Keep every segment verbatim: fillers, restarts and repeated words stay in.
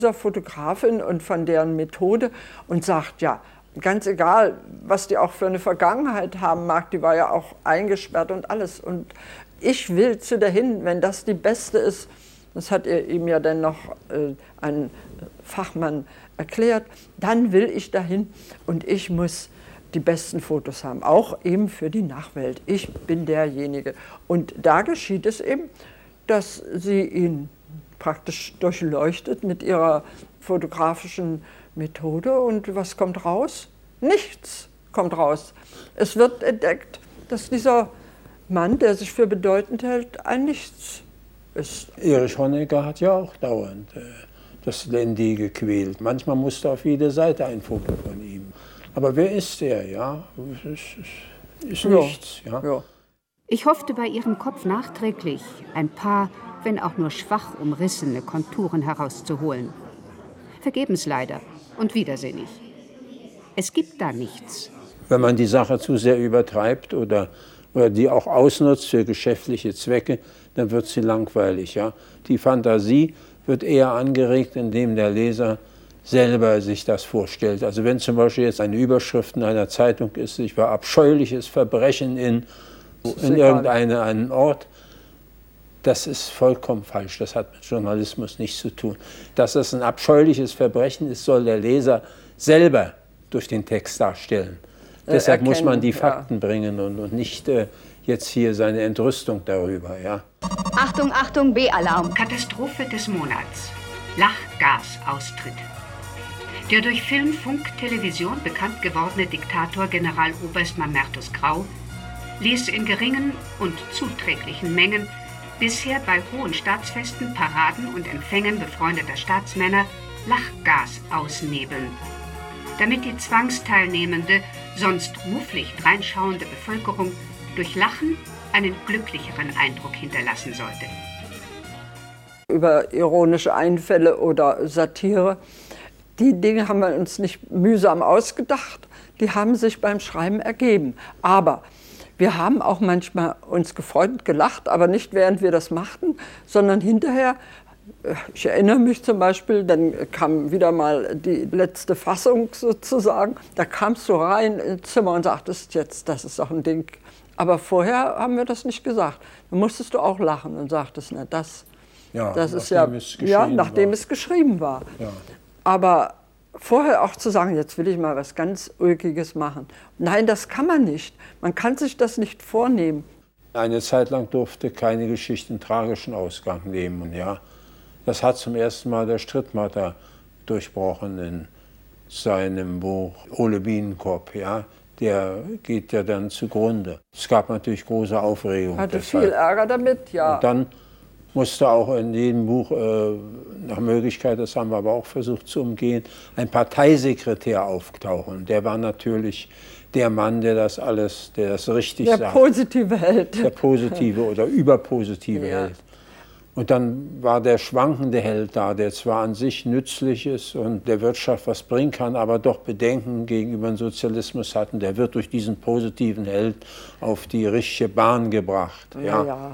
dieser Fotografin und von deren Methode und sagt, ja, ganz egal, was die auch für eine Vergangenheit haben mag, die war ja auch eingesperrt und alles. Und ich will zu der hin, wenn das die beste ist, das hat er ihm ja dann noch äh, ein Fachmann erklärt, dann will ich dahin und ich muss die besten Fotos haben, auch eben für die Nachwelt. Ich bin derjenige. Und da geschieht es eben, dass sie ihn praktisch durchleuchtet mit ihrer fotografischen Methode. Und was kommt raus? Nichts kommt raus. Es wird entdeckt, dass dieser Mann, der sich für bedeutend hält, ein Nichts ist. Erich Honecker hat ja auch dauernd äh, das Landy gequält. Manchmal musste auf jede Seite ein Foto von ihm. Aber wer ist er? Ja, es ist, ist nichts. Ja. Ja. Ich hoffte bei ihrem Kopf nachträglich ein paar, wenn auch nur schwach umrissene Konturen herauszuholen. Vergebens leider und widersinnig. Es gibt da nichts. Wenn man die Sache zu sehr übertreibt oder, oder die auch ausnutzt für geschäftliche Zwecke, dann wird sie langweilig. Ja? Die Fantasie wird eher angeregt, indem der Leser selber sich das vorstellt. Also wenn zum Beispiel jetzt eine Überschrift in einer Zeitung ist, ich war abscheuliches Verbrechen in, in irgendeinem Ort, das ist vollkommen falsch. Das hat mit Journalismus nichts zu tun. Dass das ein abscheuliches Verbrechen ist, soll der Leser selber durch den Text darstellen. Äh, Deshalb erkennen, muss man die Fakten ja. bringen und, und nicht äh, jetzt hier seine Entrüstung darüber. Ja. Achtung, Achtung, B-Alarm. Katastrophe des Monats. Lachgasaustritt. Der durch Film, Funk, Television bekannt gewordene Diktator Generaloberst Mamertus Grau ließ in geringen und zuträglichen Mengen bisher bei hohen Staatsfesten, Paraden und Empfängen befreundeter Staatsmänner Lachgas ausnebeln, damit die zwangsteilnehmende, sonst mufflig dreinschauende Bevölkerung durch Lachen einen glücklicheren Eindruck hinterlassen sollte. Über ironische Einfälle oder Satire, die Dinge haben wir uns nicht mühsam ausgedacht, die haben sich beim Schreiben ergeben. Aber wir haben auch manchmal uns gefreut und gelacht, aber nicht während wir das machten, sondern hinterher. Ich erinnere mich zum Beispiel, dann kam wieder mal die letzte Fassung sozusagen, da kamst du rein ins Zimmer und sagtest, jetzt, das ist doch ein Ding. Aber vorher haben wir das nicht gesagt. Dann musstest du auch lachen und sagtest, na das, ja, das ist ja, ja, nachdem war. es geschrieben war. Ja. Aber vorher auch zu sagen, jetzt will ich mal was ganz Ulkiges machen. Nein, das kann man nicht. Man kann sich das nicht vornehmen. Eine Zeit lang durfte keine Geschichte einen tragischen Ausgang nehmen. Ja. Das hat zum ersten Mal der Strittmatter durchbrochen in seinem Buch Ole Bienenkorb. Ja. Der geht ja dann zugrunde. Es gab natürlich große Aufregung. Hatte deshalb. viel Ärger damit, ja. Und dann musste auch in jedem Buch, äh, nach Möglichkeit, das haben wir aber auch versucht zu umgehen, ein Parteisekretär auftauchen. Der war natürlich der Mann, der das alles, der das richtig der sagt. Der positive Held. Der positive oder überpositive ja. Held. Und dann war der schwankende Held da, der zwar an sich nützlich ist und der Wirtschaft was bringen kann, aber doch Bedenken gegenüber dem Sozialismus hat. Und der wird durch diesen positiven Held auf die richtige Bahn gebracht. Ja, ja. ja.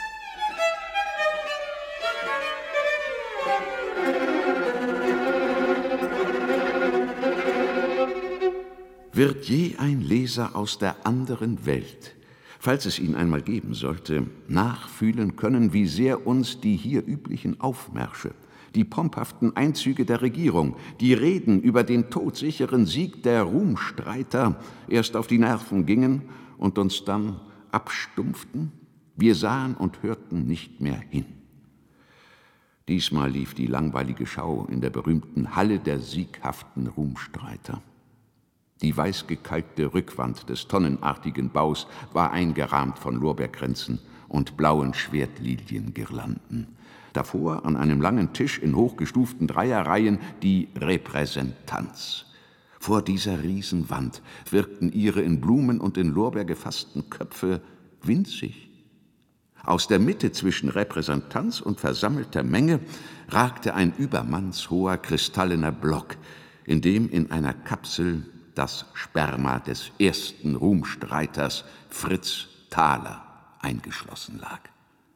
Wird je ein Leser aus der anderen Welt, falls es ihn einmal geben sollte, nachfühlen können, wie sehr uns die hier üblichen Aufmärsche, die pomphaften Einzüge der Regierung, die Reden über den todsicheren Sieg der Ruhmstreiter erst auf die Nerven gingen und uns dann abstumpften? Wir sahen und hörten nicht mehr hin. Diesmal lief die langweilige Schau in der berühmten Halle der sieghaften Ruhmstreiter. Die weißgekalkte Rückwand des tonnenartigen Baus war eingerahmt von Lorbeerkränzen und blauen Schwertliliengirlanden. Davor an einem langen Tisch in hochgestuften Dreierreihen die Repräsentanz. Vor dieser Riesenwand wirkten ihre in Blumen und in Lorbeer gefassten Köpfe winzig. Aus der Mitte zwischen Repräsentanz und versammelter Menge ragte ein übermannshoher kristallener Block, in dem in einer Kapsel das Sperma des ersten Ruhmstreiters Fritz Thaler eingeschlossen lag.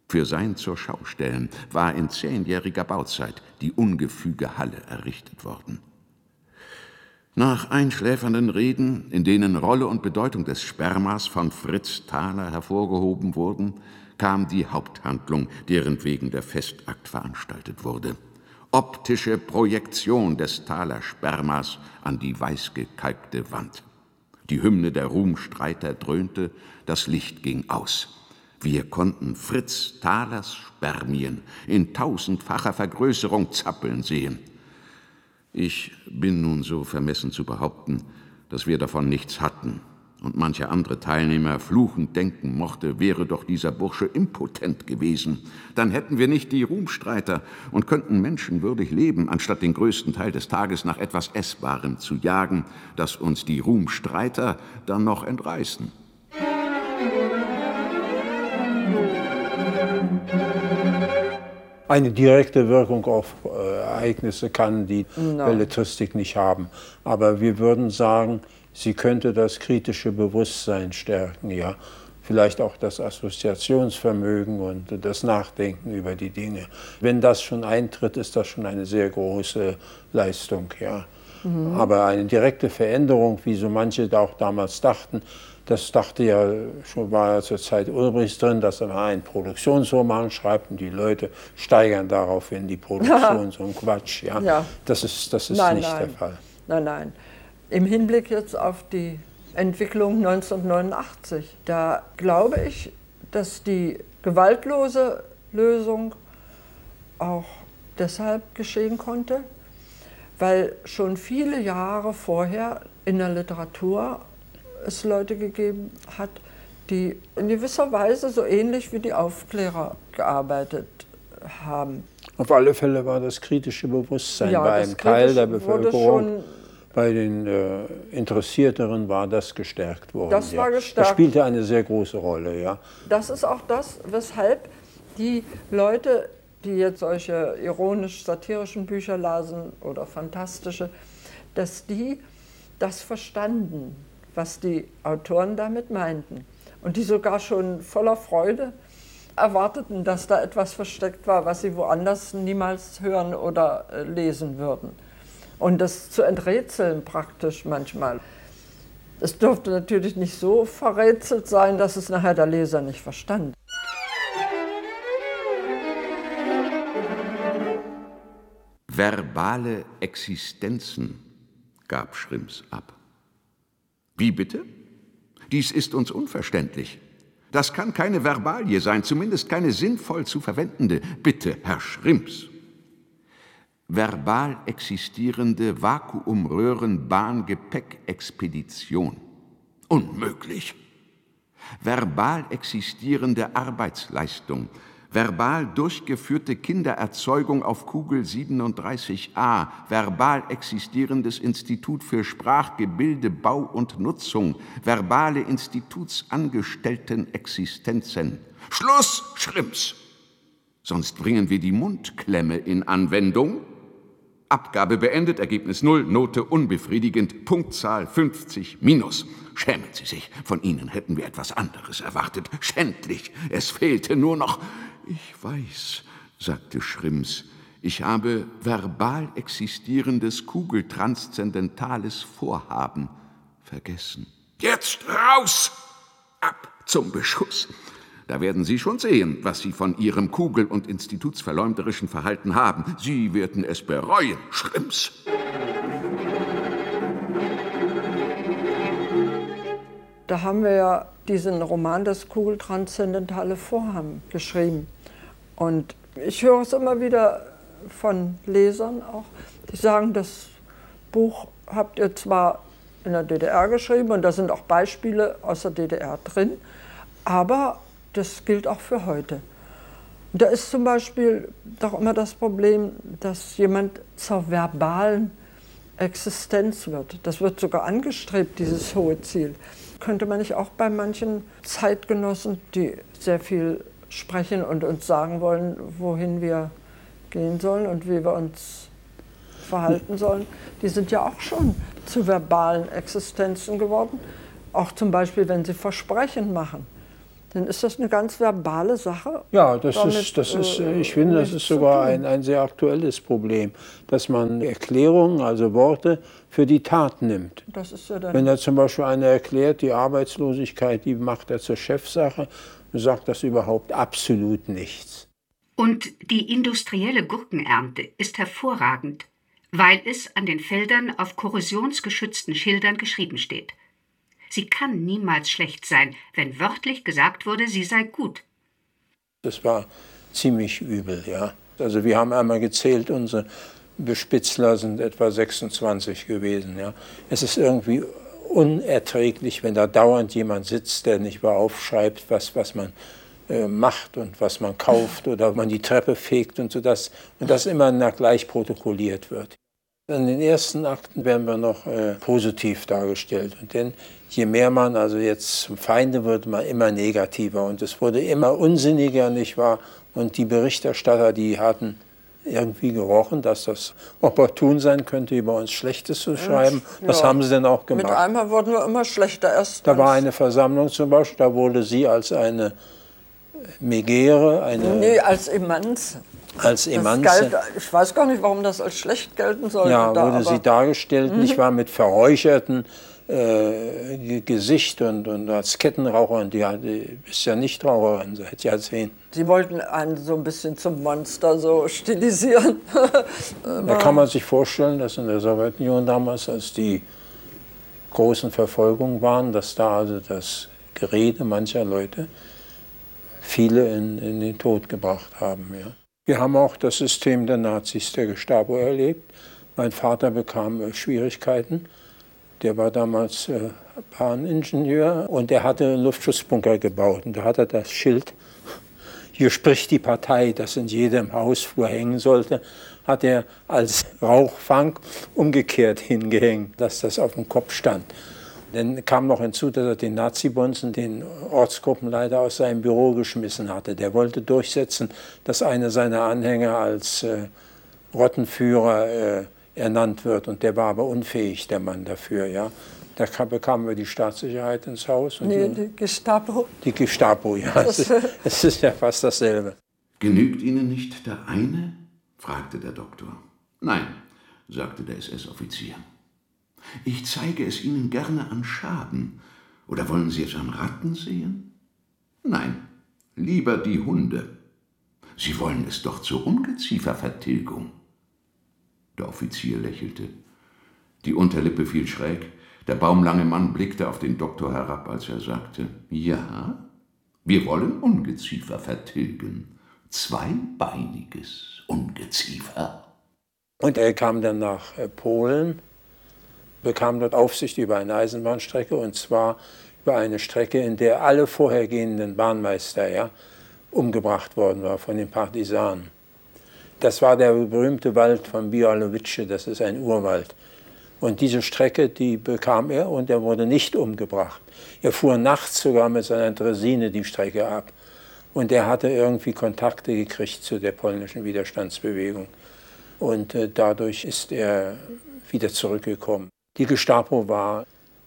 Für sein Zur-Schau-Stellen war in zehnjähriger Bauzeit die ungefüge Halle errichtet worden. Nach einschläfernden Reden, in denen Rolle und Bedeutung des Spermas von Fritz Thaler hervorgehoben wurden, kam die Haupthandlung, deren wegen der Festakt veranstaltet wurde. Optische Projektion des Thaler-Spermas an die weißgekalkte Wand. Die Hymne der Ruhmstreiter dröhnte, das Licht ging aus. Wir konnten Fritz Thalers Spermien in tausendfacher Vergrößerung zappeln sehen. Ich bin nun so vermessen zu behaupten, dass wir davon nichts hatten und mancher andere Teilnehmer fluchend denken mochte, wäre doch dieser Bursche impotent gewesen. Dann hätten wir nicht die Ruhmstreiter und könnten menschenwürdig leben, anstatt den größten Teil des Tages nach etwas Essbarem zu jagen, das uns die Ruhmstreiter dann noch entreißen. Eine direkte Wirkung auf äh, Ereignisse kann die No. Belletristik nicht haben. Aber wir würden sagen, sie könnte das kritische Bewusstsein stärken, ja. Vielleicht auch das Assoziationsvermögen und das Nachdenken über die Dinge. Wenn das schon eintritt, ist das schon eine sehr große Leistung, ja. Mhm. Aber eine direkte Veränderung, wie so manche auch damals dachten, das dachte ja schon, war ja zur Zeit Ulbrichts drin, dass er einen Produktionsroman schreibt und die Leute steigern daraufhin die Produktion, so ein Quatsch. Ja? Ja. Das ist, das ist nein, nicht nein. der Fall. Nein, nein. Im Hinblick jetzt auf die Entwicklung neunzehnhundertneunundachtzig, da glaube ich, dass die gewaltlose Lösung auch deshalb geschehen konnte, weil schon viele Jahre vorher in der Literatur es Leute gegeben hat, die in gewisser Weise so ähnlich wie die Aufklärer gearbeitet haben. Auf alle Fälle war das kritische Bewusstsein Ja, bei das einem Teil der Kritische wurde Bevölkerung, schon- bei den äh, Interessierteren war das gestärkt worden. Das war ja. gestärkt. Das spielte eine sehr große Rolle, ja. Das ist auch das, weshalb die Leute, die jetzt solche ironisch-satirischen Bücher lasen oder fantastische, dass die das verstanden, was die Autoren damit meinten. Und die sogar schon voller Freude erwarteten, dass da etwas versteckt war, was sie woanders niemals hören oder äh, lesen würden. Und das zu enträtseln praktisch manchmal. Es durfte natürlich nicht so verrätselt sein, dass es nachher der Leser nicht verstand. Verbale Existenzen gab Schrimms ab. Wie bitte? Dies ist uns unverständlich. Das kann keine Verbalie sein, zumindest keine sinnvoll zu verwendende. Bitte, Herr Schrimms. Verbal existierende Vakuumröhren-Bahn-Gepäck-Expedition. Unmöglich. Verbal existierende Arbeitsleistung. Verbal durchgeführte Kindererzeugung auf Kugel siebenunddreißig a, verbal existierendes Institut für Sprachgebilde, Bau und Nutzung, verbale Institutsangestelltenexistenzen. Schluss, Schrimms! Sonst bringen wir die Mundklemme in Anwendung. Abgabe beendet, Ergebnis null, Note unbefriedigend, Punktzahl fünfzig minus. Schämen Sie sich, von Ihnen hätten wir etwas anderes erwartet. Schändlich, es fehlte nur noch... Ich weiß, sagte Schrimms, ich habe verbal existierendes kugeltranszendentales Vorhaben vergessen. Jetzt raus! Ab zum Beschuss! Da werden Sie schon sehen, was Sie von Ihrem kugel- und institutsverleumderischen Verhalten haben. Sie werden es bereuen, Schrimms. Da haben wir ja diesen Roman, das kugeltranszendentale Vorhaben, geschrieben. Und ich höre es immer wieder von Lesern auch, die sagen, das Buch habt ihr zwar in der D D R geschrieben und da sind auch Beispiele aus der D D R drin, aber das gilt auch für heute. Und da ist zum Beispiel doch immer das Problem, dass jemand zur verbalen Existenz wird. Das wird sogar angestrebt, dieses hohe Ziel. Könnte man nicht auch bei manchen Zeitgenossen, die sehr viel sprechen und uns sagen wollen, wohin wir gehen sollen und wie wir uns verhalten sollen, die sind ja auch schon zu verbalen Existenzen geworden. Auch zum Beispiel, wenn sie Versprechen machen. dann ist das eine ganz verbale Sache. Ja, das damit, ist, das ist, äh, ich finde, das ist sogar ein, ein sehr aktuelles Problem, dass man Erklärungen, also Worte, für die Tat nimmt. Das ist ja dann Wenn da zum Beispiel einer erklärt, die Arbeitslosigkeit, die macht er zur Chefsache, und sagt das überhaupt absolut nichts. Und die industrielle Gurkenernte ist hervorragend, weil es an den Feldern auf korrosionsgeschützten Schildern geschrieben steht. Sie kann niemals schlecht sein, wenn wörtlich gesagt wurde, sie sei gut. Das war ziemlich übel, ja. Also wir haben einmal gezählt, unsere Bespitzler sind etwa sechsundzwanzig gewesen, ja. Es ist irgendwie unerträglich, wenn da dauernd jemand sitzt, der nicht mal aufschreibt, was, was man äh, macht und was man kauft oder man die Treppe fegt und so, das, und das immer nach gleich protokolliert wird. In den ersten Akten werden wir noch äh, positiv dargestellt. Und denn je mehr man also jetzt zum Feinde wird, man immer negativer. Und es wurde immer unsinniger, nicht wahr? Und die Berichterstatter, die hatten irgendwie gerochen, dass das opportun sein könnte, über uns Schlechtes zu schreiben. Das ja. haben sie dann auch gemacht. Mit einmal wurden wir immer schlechter. Erst da war eine Versammlung zum Beispiel, da wurde sie als eine Megere, eine... Nee, als Emanze. Als Emanze. Galt, ich weiß gar nicht, warum das als schlecht gelten sollte. Ja, da, wurde aber sie dargestellt, Mhm. nicht wahr, mit verräucherten äh, Gesicht und, und als Kettenraucherin. Die, die ist ja nicht Raucherin seit Jahrzehnten. Sie wollten einen so ein bisschen zum Monster so stilisieren. Da kann man sich vorstellen, dass in der Sowjetunion damals, als die großen Verfolgungen waren, dass da also das Gerede mancher Leute viele in, in den Tod gebracht haben. Ja. Wir haben auch das System der Nazis, der Gestapo, erlebt. Mein Vater bekam äh, Schwierigkeiten. Der war damals äh, Bahningenieur und der hatte einen Luftschutzbunker gebaut. Und da hat er das Schild, hier spricht die Partei, das in jedem Hausflur hängen sollte, hat er als Rauchfang umgekehrt hingehängt, dass das auf dem Kopf stand. Dann kam noch hinzu, dass er den Nazi-Bonzen, den Ortsgruppenleiter, aus seinem Büro geschmissen hatte. Der wollte durchsetzen, dass einer seiner Anhänger als äh, Rottenführer äh, ernannt wird. Und der war aber unfähig, der Mann dafür. Ja. Da kam, bekamen wir die Staatssicherheit ins Haus. Und nee, die, die Gestapo. Die Gestapo, ja. Es ist, es ist ja fast dasselbe. Genügt Ihnen nicht der eine? Fragte der Doktor. Nein, sagte der S S-Offizier. Ich zeige es Ihnen gerne an Schaden. Oder wollen Sie es an Ratten sehen? Nein, lieber die Hunde. Sie wollen es doch zur Ungeziefervertilgung. Der Offizier lächelte. Die Unterlippe fiel schräg. Der baumlange Mann blickte auf den Doktor herab, als er sagte, ja, wir wollen Ungeziefer vertilgen. Zweibeiniges Ungeziefer. Und er kam dann nach Polen, bekam dort Aufsicht über eine Eisenbahnstrecke, und zwar über eine Strecke, in der alle vorhergehenden Bahnmeister ja, umgebracht worden waren von den Partisanen. Das war der berühmte Wald von Bialowice, das ist ein Urwald. Und diese Strecke, die bekam er, und er wurde nicht umgebracht. Er fuhr nachts sogar mit seiner Draisine die Strecke ab. Und er hatte irgendwie Kontakte gekriegt zu der polnischen Widerstandsbewegung. Und äh, dadurch ist er wieder zurückgekommen. Die Gestapo war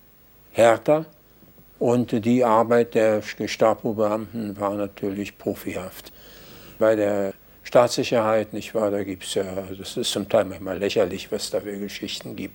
härter und die Arbeit der Gestapo-Beamten war natürlich profihaft. Bei der Staatssicherheit, nicht wahr, da gibt es ja, das ist zum Teil manchmal lächerlich, was da für Geschichten gibt.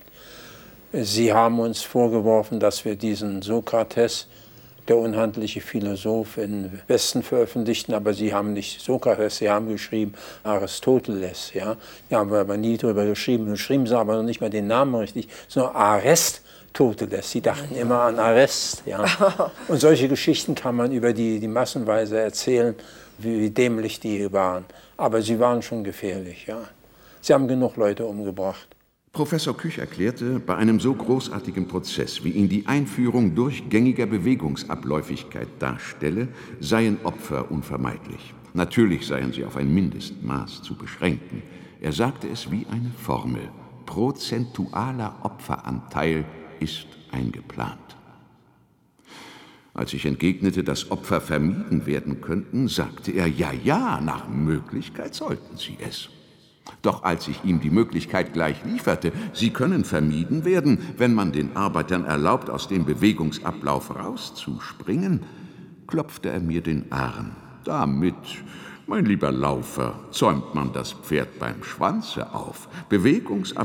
Sie haben uns vorgeworfen, dass wir diesen Sokrates, der unhandliche Philosoph, im Westen veröffentlichten, aber Sie haben nicht Sokrates, Sie haben geschrieben Aristoteles. Ja? Da haben wir aber nie drüber geschrieben. Geschrieben Sie aber noch nicht mal den Namen richtig, sondern Aristoteles. Sie dachten immer an Arrest. Ja? Und solche Geschichten kann man über die, die massenweise erzählen, wie, wie dämlich die waren. Aber sie waren schon gefährlich. Ja? Sie haben genug Leute umgebracht. Professor Küch erklärte, bei einem so großartigen Prozess, wie ihn die Einführung durchgängiger Bewegungsabläufigkeit darstelle, seien Opfer unvermeidlich. Natürlich seien sie auf ein Mindestmaß zu beschränken. Er sagte es wie eine Formel. Prozentualer Opferanteil ist eingeplant. Als ich entgegnete, dass Opfer vermieden werden könnten, sagte er, ja, ja, nach Möglichkeit sollten sie es. Doch als ich ihm die Möglichkeit gleich lieferte, sie können vermieden werden, wenn man den Arbeitern erlaubt, aus dem Bewegungsablauf rauszuspringen, klopfte er mir den Arm. Damit, mein lieber Laufer, zäumt man das Pferd beim Schwanze auf. Bewegungsab